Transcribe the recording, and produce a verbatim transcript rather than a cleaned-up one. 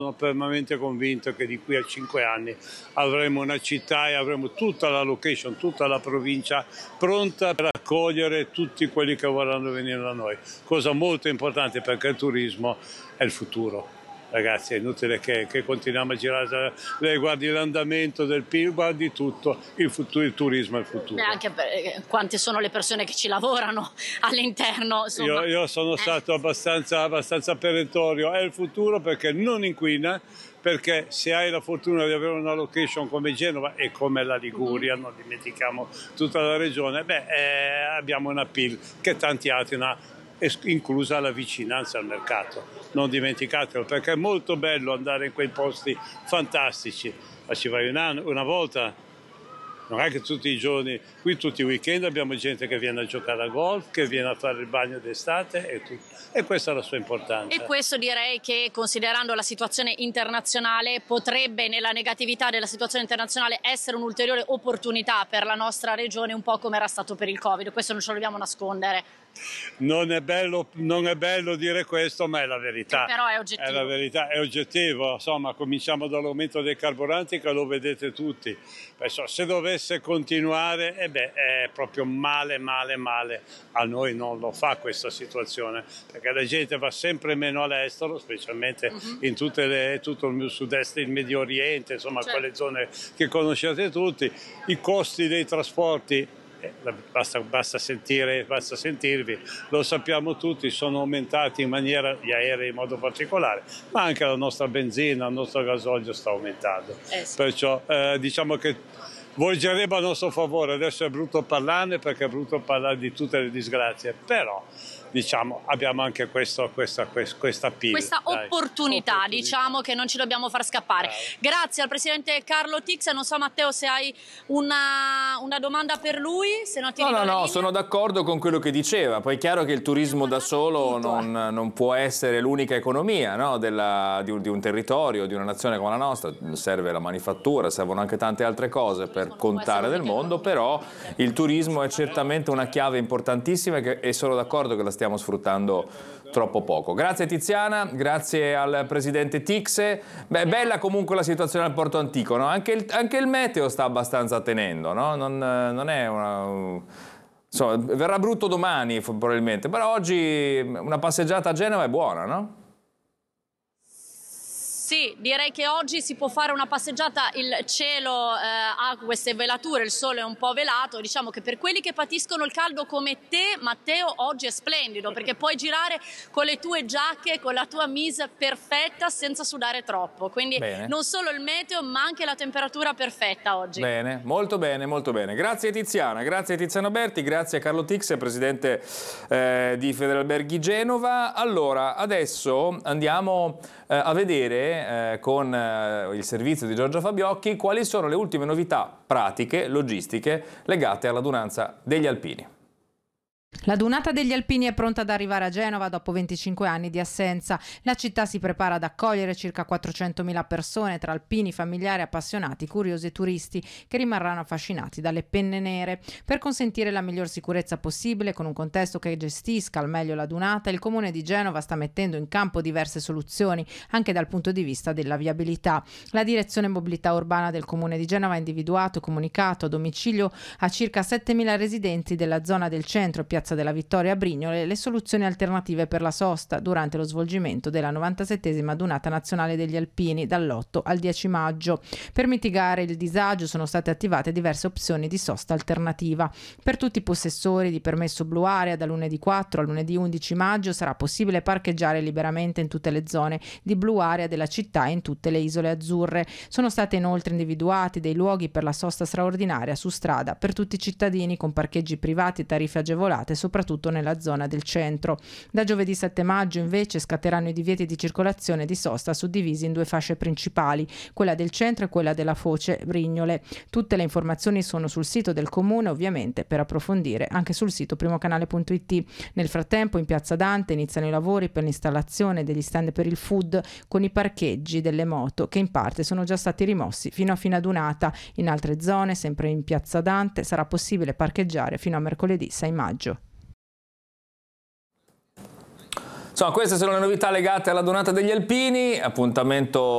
Sono fermamente convinto che di qui a cinque anni avremo una città e avremo tutta la location, tutta la provincia pronta per accogliere tutti quelli che vorranno venire da noi. Cosa molto importante, perché il turismo è il futuro. Ragazzi, è inutile che, che continuiamo a girare, lei guardi l'andamento del P I L, guardi tutto, il, futuro, il turismo è il futuro. Beh, anche per, quante sono le persone che ci lavorano all'interno. Io, io sono eh. stato abbastanza, abbastanza perentorio, è il futuro perché non inquina, perché se hai la fortuna di avere una location come Genova e come la Liguria, mm-hmm. non dimentichiamo tutta la regione, beh, eh, abbiamo una P I L che tanti altri non ha, inclusa la vicinanza al mercato. Non dimenticatelo, perché è molto bello andare in quei posti fantastici, ma ci vai un anno, una volta, non è che tutti i giorni, qui tutti i weekend abbiamo gente che viene a giocare a golf, che viene a fare il bagno d'estate e tutto. E questa è la sua importanza. E questo direi che, considerando la situazione internazionale, potrebbe nella negatività della situazione internazionale essere un'ulteriore opportunità per la nostra regione, un po' come era stato per il Covid. Questo non ce lo dobbiamo nascondere. Non è bello, non è bello dire questo, ma è la verità. Eh, però è oggettivo. È la verità, è oggettivo. Insomma, cominciamo dall'aumento dei carburanti, che lo vedete tutti. Penso, se dovesse continuare, eh beh, è proprio male, male, male. A noi non lo fa questa situazione, perché la gente va sempre meno all'estero, specialmente uh-huh. in tutte le, tutto il sud-est, il Medio Oriente, insomma, certo. quelle zone che conoscete tutti. I costi dei trasporti, Eh, basta, basta, sentire, basta sentirvi, lo sappiamo tutti, sono aumentati in maniera, gli aerei in modo particolare, ma anche la nostra benzina, il nostro gasolio sta aumentando. Eh sì. Perciò eh, diciamo che volgerebbe a nostro favore. Adesso è brutto parlarne, perché è brutto parlare di tutte le disgrazie, però diciamo abbiamo anche questo, questa, questa P I L. Questa opportunità, opportunità, diciamo, che non ci dobbiamo far scappare. Bravo. Grazie al presidente Carlo Tixer. Non so, Matteo, se hai una, una domanda per lui, se no ti No, no, no, linea. sono d'accordo con quello che diceva. Poi è chiaro che il turismo da solo non, non può essere l'unica economia, no, della, di, un, di un territorio, di una nazione come la nostra. Serve la manifattura, servono anche tante altre cose per contare del mondo, però il turismo è certamente una chiave importantissima e, che, e sono d'accordo che la stiamo sfruttando troppo poco. Grazie Tiziana, grazie al presidente Tixe. Beh, bella comunque la situazione al Porto Antico, no? Anche il, anche il meteo sta abbastanza tenendo, no? Non, non è una... Insomma, verrà brutto domani probabilmente, però oggi una passeggiata a Genova è buona, no? Sì, direi che oggi si può fare una passeggiata, il cielo eh, ha queste velature, il sole è un po' velato, diciamo che per quelli che patiscono il caldo come te, Matteo, oggi è splendido, perché puoi girare con le tue giacche, con la tua mise perfetta senza sudare troppo, quindi bene. Non solo il meteo ma anche la temperatura perfetta oggi. Bene, molto bene, molto bene. Grazie Tiziana, grazie Tiziano Berti, grazie a Carlo Tixer, presidente eh, di Federalberghi Genova. Allora, adesso andiamo eh, a vedere Eh, con eh, il servizio di Giorgio Fabiocchi quali sono le ultime novità pratiche, logistiche legate all'adunanza degli alpini. L'adunata degli alpini è pronta ad arrivare a Genova dopo venticinque anni di assenza. La città si prepara ad accogliere circa quattrocentomila persone tra alpini, familiari, appassionati, curiosi e turisti che rimarranno affascinati dalle penne nere. Per consentire la miglior sicurezza possibile, con un contesto che gestisca al meglio l'adunata, il Comune di Genova sta mettendo in campo diverse soluzioni anche dal punto di vista della viabilità. La direzione mobilità urbana del Comune di Genova ha individuato e comunicato a domicilio a circa settemila residenti della zona del centro, Piazza della Vittoria a Brignole, le soluzioni alternative per la sosta durante lo svolgimento della novantasettesima adunata nazionale degli alpini dall'otto al dieci maggio. Per mitigare il disagio sono state attivate diverse opzioni di sosta alternativa. Per tutti i possessori di permesso blu area da lunedì quattro al lunedì undici maggio sarà possibile parcheggiare liberamente in tutte le zone di blu area della città e in tutte le isole azzurre. Sono state inoltre individuati dei luoghi per la sosta straordinaria su strada per tutti i cittadini con parcheggi privati e tariffe agevolate soprattutto nella zona del centro. Da giovedì sette maggio invece scatteranno i divieti di circolazione e di sosta suddivisi in due fasce principali, quella del centro e quella della foce Brignole. Tutte le informazioni sono sul sito del comune, ovviamente per approfondire anche sul sito primocanale punto it. Nel frattempo in Piazza Dante iniziano i lavori per l'installazione degli stand per il food con i parcheggi delle moto che in parte sono già stati rimossi fino a fine adunata. In altre zone, sempre in Piazza Dante, sarà possibile parcheggiare fino a mercoledì sei maggio. Insomma, queste sono le novità legate all'adunata degli alpini, appuntamento